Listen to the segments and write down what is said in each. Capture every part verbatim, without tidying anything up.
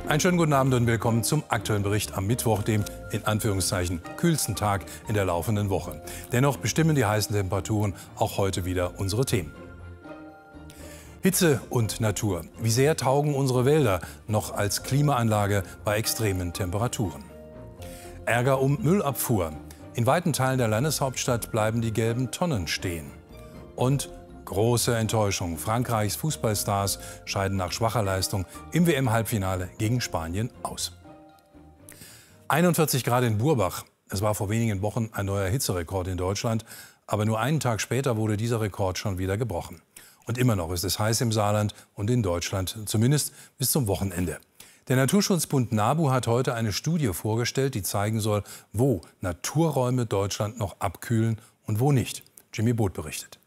Einen schönen guten Abend und willkommen zum aktuellen Bericht am Mittwoch, dem in Anführungszeichen kühlsten Tag in der laufenden Woche. Dennoch bestimmen die heißen Temperaturen auch heute wieder unsere Themen. Hitze und Natur. Wie sehr taugen unsere Wälder noch als Klimaanlage bei extremen Temperaturen? Ärger um Müllabfuhr. In weiten Teilen der Landeshauptstadt bleiben die gelben Tonnen stehen. Und große Enttäuschung. Frankreichs Fußballstars scheiden nach schwacher Leistung im W M-Halbfinale gegen Spanien aus. einundvierzig Grad in Burbach. Es war vor wenigen Wochen ein neuer Hitzerekord in Deutschland. Aber nur einen Tag später wurde dieser Rekord schon wieder gebrochen. Und immer noch ist es heiß im Saarland und in Deutschland, zumindest bis zum Wochenende. Der Naturschutzbund NABU hat heute eine Studie vorgestellt, die zeigen soll, wo Naturräume Deutschland noch abkühlen und wo nicht. Jimmy Boot berichtet.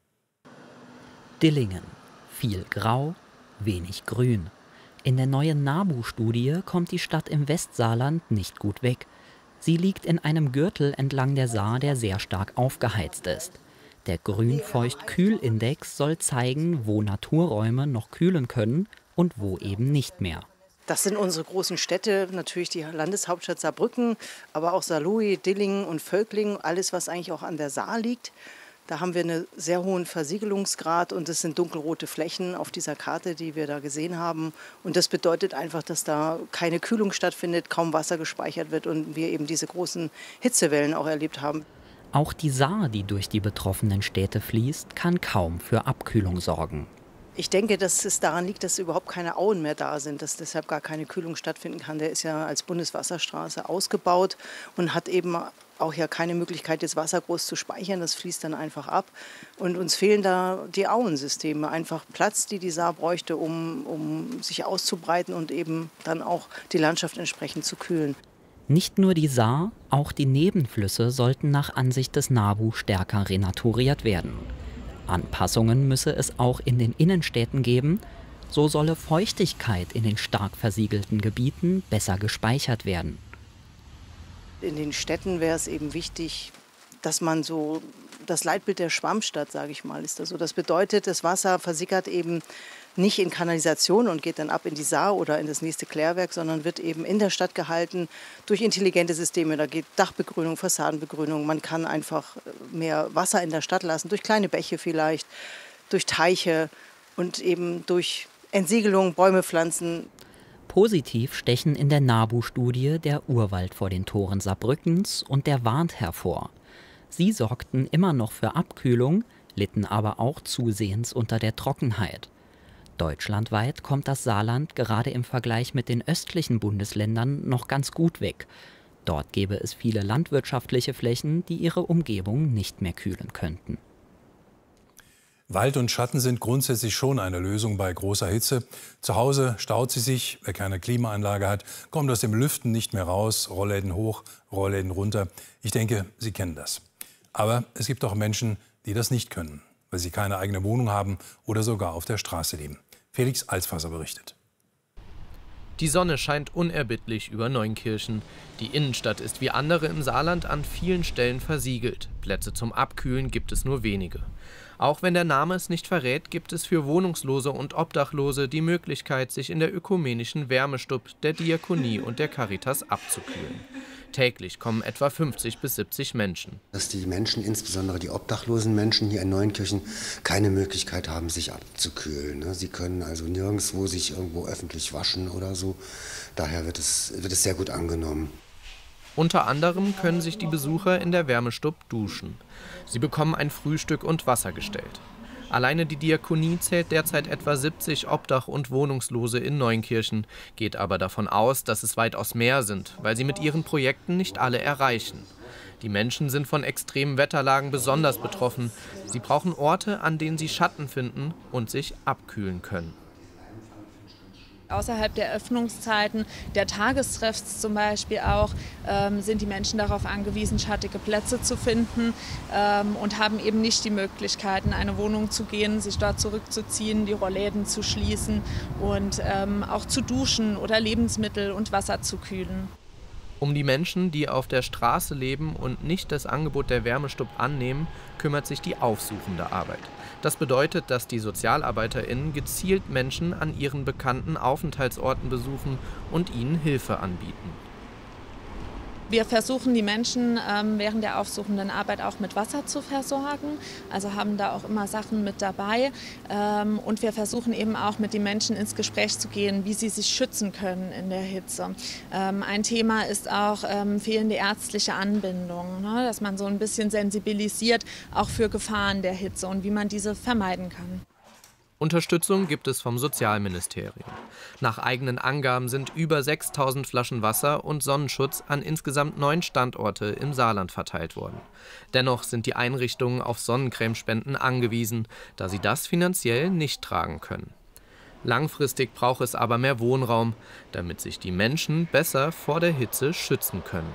Dillingen. Viel Grau, wenig Grün. In der neuen NABU-Studie kommt die Stadt im Westsaarland nicht gut weg. Sie liegt in einem Gürtel entlang der Saar, der sehr stark aufgeheizt ist. Der Grün-Feucht-Kühl-Index soll zeigen, wo Naturräume noch kühlen können und wo eben nicht mehr. Das sind unsere großen Städte, natürlich die Landeshauptstadt Saarbrücken, aber auch Saarlouis, Dillingen und Völklingen, alles was eigentlich auch an der Saar liegt. Da haben wir einen sehr hohen Versiegelungsgrad und es sind dunkelrote Flächen auf dieser Karte, die wir da gesehen haben. Und das bedeutet einfach, dass da keine Kühlung stattfindet, kaum Wasser gespeichert wird und wir eben diese großen Hitzewellen auch erlebt haben. Auch die Saar, die durch die betroffenen Städte fließt, kann kaum für Abkühlung sorgen. Ich denke, dass es daran liegt, dass überhaupt keine Auen mehr da sind, dass deshalb gar keine Kühlung stattfinden kann. Der ist ja als Bundeswasserstraße ausgebaut und hat eben auch ja keine Möglichkeit, das Wasser groß zu speichern. Das fließt dann einfach ab. Und uns fehlen da die Auensysteme, einfach Platz, die die Saar bräuchte, um, um sich auszubreiten und eben dann auch die Landschaft entsprechend zu kühlen. Nicht nur die Saar, auch die Nebenflüsse sollten nach Ansicht des NABU stärker renaturiert werden. Anpassungen müsse es auch in den Innenstädten geben. So solle Feuchtigkeit in den stark versiegelten Gebieten besser gespeichert werden. In den Städten wäre es eben wichtig, dass man so das Leitbild der Schwammstadt, sage ich mal, ist das so. Das bedeutet, das Wasser versickert eben nicht in Kanalisation und geht dann ab in die Saar oder in das nächste Klärwerk, sondern wird eben in der Stadt gehalten durch intelligente Systeme. Da geht Dachbegrünung, Fassadenbegrünung. Man kann einfach mehr Wasser in der Stadt lassen, durch kleine Bäche vielleicht, durch Teiche und eben durch Entsiegelung, Bäume pflanzen. Positiv stechen in der NABU-Studie der Urwald vor den Toren Saarbrückens und der Warnt hervor. Sie sorgten immer noch für Abkühlung, litten aber auch zusehends unter der Trockenheit. Deutschlandweit kommt das Saarland gerade im Vergleich mit den östlichen Bundesländern noch ganz gut weg. Dort gäbe es viele landwirtschaftliche Flächen, die ihre Umgebung nicht mehr kühlen könnten. Wald und Schatten sind grundsätzlich schon eine Lösung bei großer Hitze. Zu Hause staut sie sich, wer keine Klimaanlage hat, kommt aus dem Lüften nicht mehr raus, Rollläden hoch, Rollläden runter. Ich denke, Sie kennen das. Aber es gibt auch Menschen, die das nicht können, weil sie keine eigene Wohnung haben oder sogar auf der Straße leben. Felix Alsfasser berichtet. Die Sonne scheint unerbittlich über Neunkirchen. Die Innenstadt ist wie andere im Saarland an vielen Stellen versiegelt. Plätze zum Abkühlen gibt es nur wenige. Auch wenn der Name es nicht verrät, gibt es für Wohnungslose und Obdachlose die Möglichkeit, sich in der ökumenischen Wärmestub der Diakonie und der Caritas abzukühlen. Täglich kommen etwa fünfzig bis siebzig Menschen. Dass die Menschen, insbesondere die obdachlosen Menschen hier in Neunkirchen, keine Möglichkeit haben, sich abzukühlen. Sie können also nirgendwo sich irgendwo öffentlich waschen oder so. Daher wird es, wird es sehr gut angenommen. Unter anderem können sich die Besucher in der Wärmestub duschen. Sie bekommen ein Frühstück und Wasser gestellt. Alleine die Diakonie zählt derzeit etwa siebzig Obdach- und Wohnungslose in Neunkirchen, geht aber davon aus, dass es weitaus mehr sind, weil sie mit ihren Projekten nicht alle erreichen. Die Menschen sind von extremen Wetterlagen besonders betroffen. Sie brauchen Orte, an denen sie Schatten finden und sich abkühlen können. Außerhalb der Öffnungszeiten, der Tagestreffs zum Beispiel auch, ähm, sind die Menschen darauf angewiesen, schattige Plätze zu finden ähm, und haben eben nicht die Möglichkeit, in eine Wohnung zu gehen, sich dort zurückzuziehen, die Rollläden zu schließen und ähm, auch zu duschen oder Lebensmittel und Wasser zu kühlen. Um die Menschen, die auf der Straße leben und nicht das Angebot der Wärmestub annehmen, kümmert sich die aufsuchende Arbeit. Das bedeutet, dass die SozialarbeiterInnen gezielt Menschen an ihren bekannten Aufenthaltsorten besuchen und ihnen Hilfe anbieten. Wir versuchen die Menschen ähm, während der aufsuchenden Arbeit auch mit Wasser zu versorgen, also haben da auch immer Sachen mit dabei ähm, und wir versuchen eben auch mit den Menschen ins Gespräch zu gehen, wie sie sich schützen können in der Hitze. Ähm, ein Thema ist auch ähm, fehlende ärztliche Anbindung, ne? Dass man so ein bisschen sensibilisiert auch für Gefahren der Hitze und wie man diese vermeiden kann. Unterstützung gibt es vom Sozialministerium. Nach eigenen Angaben sind über sechstausend Flaschen Wasser und Sonnenschutz an insgesamt neun Standorte im Saarland verteilt worden. Dennoch sind die Einrichtungen auf Sonnencremespenden angewiesen, da sie das finanziell nicht tragen können. Langfristig braucht es aber mehr Wohnraum, damit sich die Menschen besser vor der Hitze schützen können.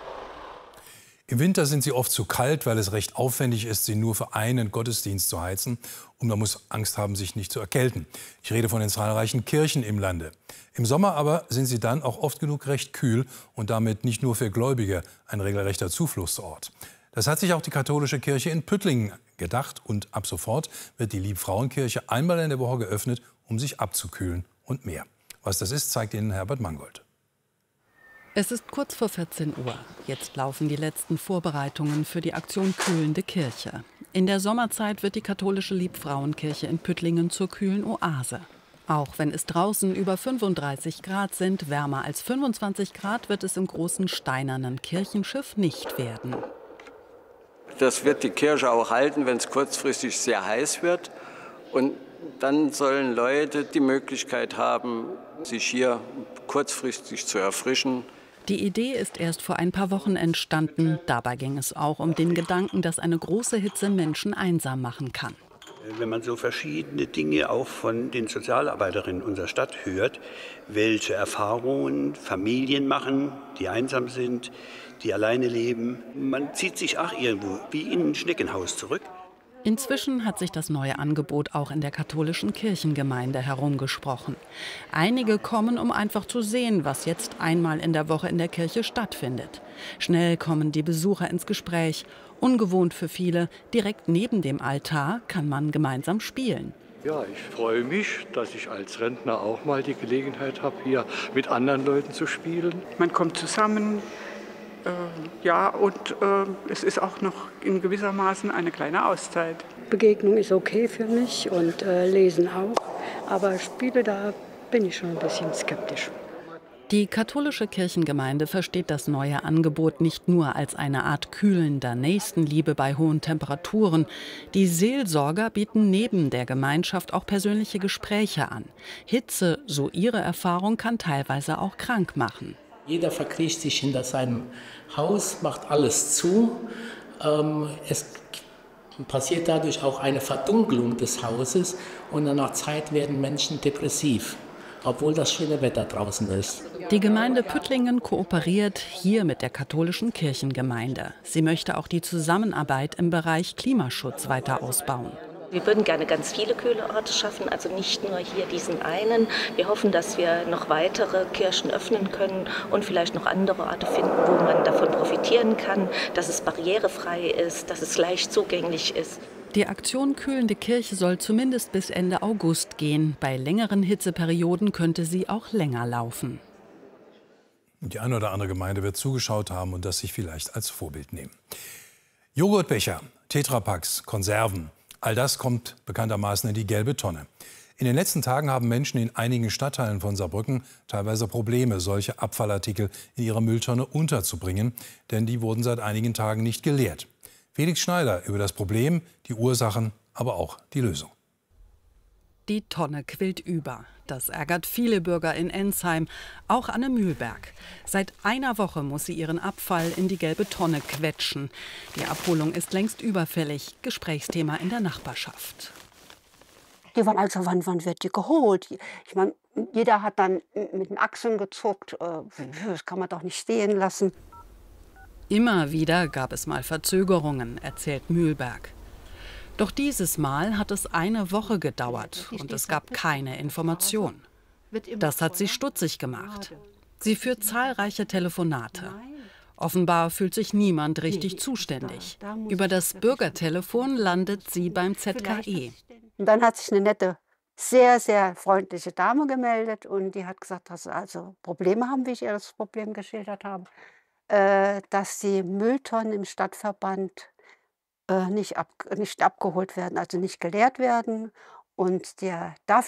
Im Winter sind sie oft zu kalt, weil es recht aufwendig ist, sie nur für einen Gottesdienst zu heizen. Und man muss Angst haben, sich nicht zu erkälten. Ich rede von den zahlreichen Kirchen im Lande. Im Sommer aber sind sie dann auch oft genug recht kühl und damit nicht nur für Gläubige ein regelrechter Zufluchtsort. Das hat sich auch die katholische Kirche in Püttlingen gedacht. Und ab sofort wird die Liebfrauenkirche einmal in der Woche geöffnet, um sich abzukühlen und mehr. Was das ist, zeigt Ihnen Herbert Mangold. Es ist kurz vor vierzehn Uhr. Jetzt laufen die letzten Vorbereitungen für die Aktion Kühlende Kirche. In der Sommerzeit wird die katholische Liebfrauenkirche in Püttlingen zur kühlen Oase. Auch wenn es draußen über fünfunddreißig Grad sind, wärmer als fünfundzwanzig Grad wird es im großen steinernen Kirchenschiff nicht werden. Das wird die Kirche auch halten, wenn es kurzfristig sehr heiß wird. Und dann sollen Leute die Möglichkeit haben, sich hier kurzfristig zu erfrischen. Die Idee ist erst vor ein paar Wochen entstanden. Dabei ging es auch um den Gedanken, dass eine große Hitze Menschen einsam machen kann. Wenn man so verschiedene Dinge auch von den Sozialarbeiterinnen unserer Stadt hört, welche Erfahrungen Familien machen, die einsam sind, die alleine leben, man zieht sich auch irgendwo wie in ein Schneckenhaus zurück. Inzwischen hat sich das neue Angebot auch in der katholischen Kirchengemeinde herumgesprochen. Einige kommen, um einfach zu sehen, was jetzt einmal in der Woche in der Kirche stattfindet. Schnell kommen die Besucher ins Gespräch. Ungewohnt für viele, direkt neben dem Altar kann man gemeinsam spielen. Ja, ich freue mich, dass ich als Rentner auch mal die Gelegenheit habe, hier mit anderen Leuten zu spielen. Man kommt zusammen. Ja, und äh, es ist auch noch in gewissermaßen eine kleine Auszeit. Begegnung ist okay für mich und äh, Lesen auch, aber Spiele, da bin ich schon ein bisschen skeptisch. Die katholische Kirchengemeinde versteht das neue Angebot nicht nur als eine Art kühlender Nächstenliebe bei hohen Temperaturen. Die Seelsorger bieten neben der Gemeinschaft auch persönliche Gespräche an. Hitze, so ihre Erfahrung, kann teilweise auch krank machen. Jeder verkriecht sich hinter seinem Haus, macht alles zu. Ähm, es passiert dadurch auch eine Verdunkelung des Hauses und nach einer Zeit werden Menschen depressiv, obwohl das schöne Wetter draußen ist. Die Gemeinde Püttlingen kooperiert hier mit der katholischen Kirchengemeinde. Sie möchte auch die Zusammenarbeit im Bereich Klimaschutz weiter ausbauen. Wir würden gerne ganz viele kühle Orte schaffen, also nicht nur hier diesen einen. Wir hoffen, dass wir noch weitere Kirchen öffnen können und vielleicht noch andere Orte finden, wo man davon profitieren kann, dass es barrierefrei ist, dass es leicht zugänglich ist. Die Aktion Kühlende Kirche soll zumindest bis Ende August gehen. Bei längeren Hitzeperioden könnte sie auch länger laufen. Die eine oder andere Gemeinde wird zugeschaut haben und das sich vielleicht als Vorbild nehmen. Joghurtbecher, Tetrapacks, Konserven. All das kommt bekanntermaßen in die gelbe Tonne. In den letzten Tagen haben Menschen in einigen Stadtteilen von Saarbrücken teilweise Probleme, solche Abfallartikel in ihrer Mülltonne unterzubringen, denn die wurden seit einigen Tagen nicht geleert. Felix Schneider über das Problem, die Ursachen, aber auch die Lösung. Die Tonne quillt über. Das ärgert viele Bürger in Ensheim, auch Anne Mühlberg. Seit einer Woche muss sie ihren Abfall in die gelbe Tonne quetschen. Die Abholung ist längst überfällig. Gesprächsthema in der Nachbarschaft. Die waren also, wann, wann wird die geholt? Ich meine, jeder hat dann mit den Achseln gezuckt. Das kann man doch nicht stehen lassen. Immer wieder gab es mal Verzögerungen, erzählt Mühlberg. Doch dieses Mal hat es eine Woche gedauert und es gab keine Information. Das hat sie stutzig gemacht. Sie führt zahlreiche Telefonate. Offenbar fühlt sich niemand richtig zuständig. Über das Bürgertelefon landet sie beim Z K E. Und dann hat sich eine nette, sehr, sehr freundliche Dame gemeldet und die hat gesagt, dass sie also Probleme haben, wie ich ihr das Problem geschildert habe, äh, dass die Mülltonnen im Stadtverband äh, nicht, ab, nicht abgeholt werden, also nicht geleert werden. Und der, dafür